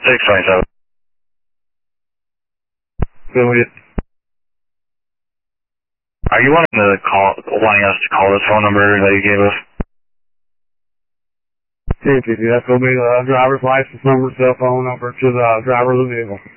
627. Affiliate. Are you wanting us to call this phone number that you gave us? TTC, that's going to be the driver's license number, cell phone number to the driver of the vehicle.